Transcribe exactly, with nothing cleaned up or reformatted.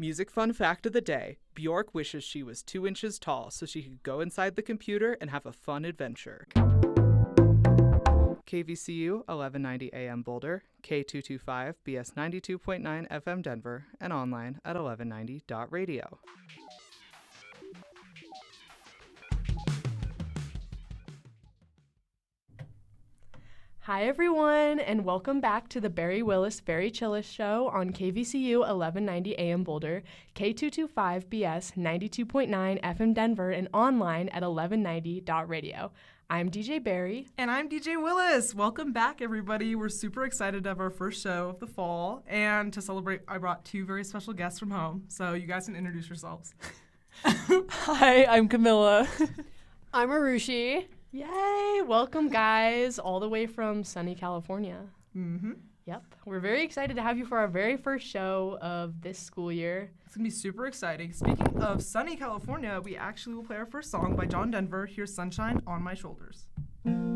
Music fun fact of the day. Bjork wishes she was two inches tall so she could go inside the computer and have a fun adventure. K V C U eleven ninety A M Boulder, K two twenty-five B S ninety-two point nine F M Denver, and online at eleven ninety dot radio. Hi everyone, and welcome back to the Barry Willis Very Chillish Show on K V C U eleven ninety A M Boulder, K two twenty-five B S ninety-two point nine F M Denver, and online at eleven ninety dot radio. I'm D J Barry. And I'm D J Willis. Welcome back, everybody. We're super excited to have our first show of the fall. And to celebrate, I brought two very special guests from home. So you guys can introduce yourselves. Hi, I'm Camilla. I'm Arushi. Yay! Welcome, guys, all the way from sunny California. Mm-hmm. Yep. We're very excited to have you for our very first show of this school year. It's going to be super exciting. Speaking of sunny California, we actually will play our first song by John Denver. Here's Sunshine on My Shoulders.